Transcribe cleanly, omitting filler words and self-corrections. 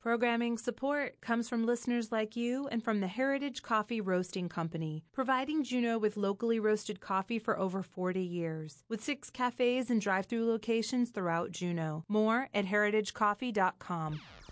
Programming support comes from listeners like you and from the Heritage Coffee Roasting Company, providing Juneau with locally roasted coffee for over 40 years, with 6 cafes and drive-through locations throughout Juneau. More at heritagecoffee.com.